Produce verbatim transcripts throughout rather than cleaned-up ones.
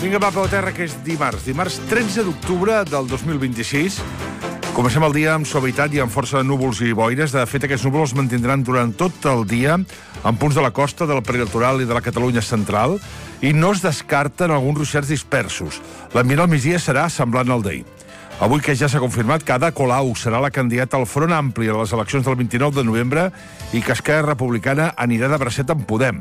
Vinga, va, peu a terra, que és dimarts. Dimarts tretze d'octubre del dos mil vint-i-sis. Comencem el dia amb suavitat i amb força de núvols i boires. De fet, aquests núvols es mantindran durant tot el dia en punts de la costa, del prelitoral i de la Catalunya central, i no es descarten alguns ruixats dispersos. L'ambient al migdia serà semblant al d'ahir. Avui, que ja s'ha confirmat que Ada Colau serà la candidata al Front Ampli a les eleccions del vint-i-nou de novembre i que Esquerra Republicana anirà de bracet amb Podem.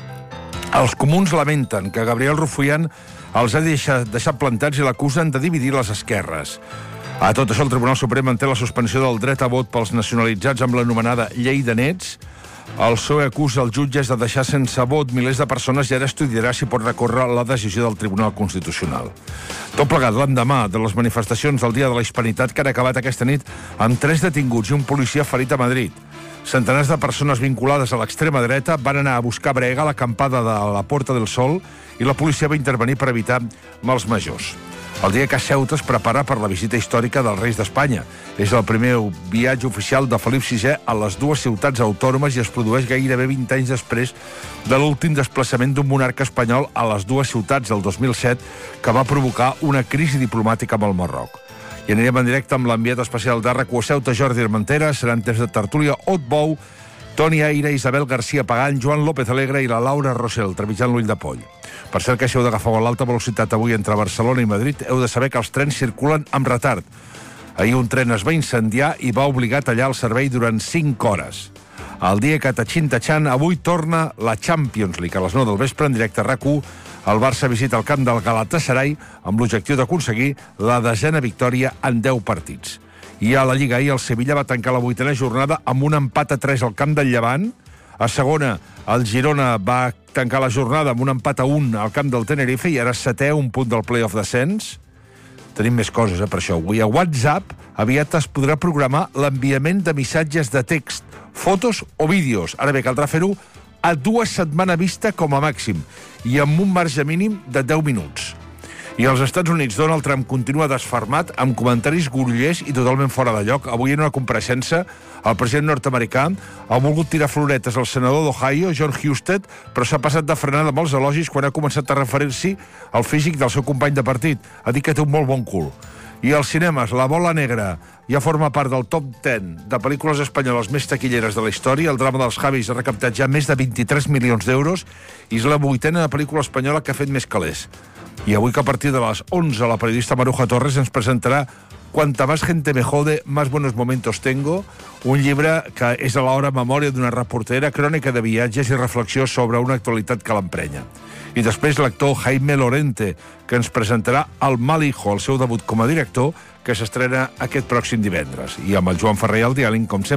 Els comuns lamenten que Gabriel Rufián els ha deixat, deixat plantats i l'acusen de dividir les esquerres. A tot això, el Tribunal Suprem manté la suspensió del dret a vot pels nacionalitzats amb l'anomenada Llei de Nets. El P S O E acusa els jutges de deixar sense vot milers de persones i ara estudiarà si pot recórrer la decisió del Tribunal Constitucional. Tot plegat l'endemà de les manifestacions del Dia de la Hispanitat que han acabat aquesta nit amb tres detinguts i un policia ferit a Madrid. Centenars de persones vinculades a l'extrema dreta van anar a buscar brega a l'acampada de la Porta del Sol i la policia va intervenir per evitar mals majors. El dia que Ceuta es prepara per la visita històrica dels Reis d'Espanya. És el primer viatge oficial de Felip sisè a les dues ciutats autònomes i es produeix gairebé vint anys després de l'últim desplaçament d'un monarca espanyol a les dues ciutats del dos mil set, que va provocar una crisi diplomàtica amb el Marroc. I anirem en directe amb l'enviat especial d'A R Q a Ceuta, Jordi Armentera. Seran temps de tertúlia Ot Bou, Toni Aire, Isabel García Pagán, Joan López Alegre i la Laura Rossell, trepitjant l'ull de poll. Per cert, que si heu d'agafar a l'alta velocitat avui entre Barcelona i Madrid, heu de saber que els trens circulen amb retard. Ahir un tren es va incendiar i va obligar a tallar el servei durant cinc hores. El dia que Tachin-Tachan, avui torna la Champions League. A les nou del vespre, en directe a R A C u, el Barça visita el camp del Galatasaray amb l'objectiu d'aconseguir la desena victòria en deu partits. I a la Lliga ahir el Sevilla va tancar la vuitena jornada amb un empat a tres al camp del Llevant. A segona, el Girona va tancar la jornada amb un empat a un al camp del Tenerife i ara setè, un punt del play-off descens. Tenim més coses, eh, per això. Avui a WhatsApp aviat es podrà programar l'enviament de missatges de text, fotos o vídeos. Ara bé, caldrà fer-ho a dues setmanes vista com a màxim i amb un marge mínim de deu minuts. I als Estats Units, Donald Trump continua desfermat amb comentaris grollers i totalment fora de lloc. Avui, en una compareixença, el president nord-americà ha volgut tirar floretes al senador d'Ohio, John Husted, però s'ha passat de frenada amb els elogis quan ha començat a referir-s'hi al físic del seu company de partit. Ha dit que té un molt bon cul. I als cinemes, La bola negra ja forma part del top deu de pel·lícules espanyoles més taquilleres de la història. El drama dels Javis ha recaptat ja més de vint-i-tres milions d'euros i és la vuitena pel·lícula espanyola que ha fet més calés. I avui, que a partir de les onze, la periodista Maruja Torres ens presentarà Cuanta más gente me jode, más buenos momentos tengo, un llibre que és alhora memòria d'una reportera, crònica de viatges i reflexió sobre una actualitat que l'emprenya. I després l'actor Jaime Lorente, que ens presentarà El mal hijo, el seu debut com a director, que s'estrena aquest pròxim divendres. I amb el Joan Ferrer al diàleg, com sempre,